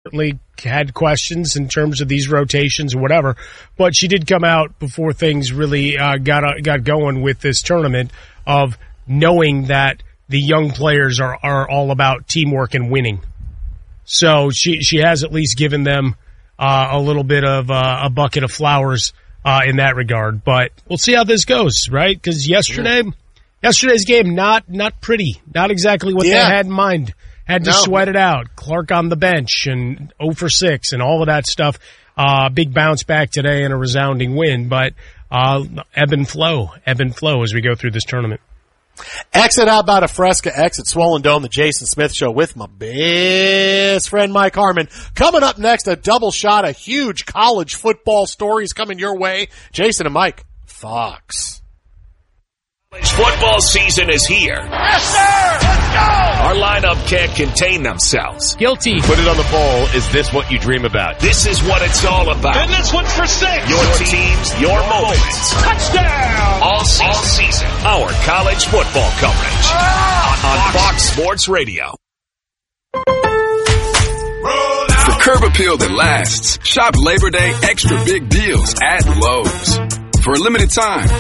certainly had questions in terms of these rotations or whatever, but she did come out before things really got going with this tournament of knowing that the young players are all about teamwork and winning. So she has at least given them a little bit of a bucket of flowers in that regard. But we'll see how this goes, right? Because yesterday's game, not pretty. Not exactly what they had in mind. Had to sweat it out. Clark on the bench and 0 for 6 and all of that stuff. Big bounce back today and a resounding win. But ebb and flow as we go through this tournament. Exit out about a Fresca, exit Swollen Dome, the Jason Smith Show with my best friend Mike Harmon. Coming up next, a double shot of huge college football stories coming your way. Jason and Mike, Fox. College football season is here. Yes, sir! Let's go! Our lineup can't contain themselves. Guilty. Put it on the poll. Is this what you dream about? This is what it's all about. And this one's for 6. Your teams, your moments. Touchdown! All season. Our college football coverage on Fox Sports Radio. For curb appeal that lasts, shop Labor Day extra big deals at Lowe's. For a limited time,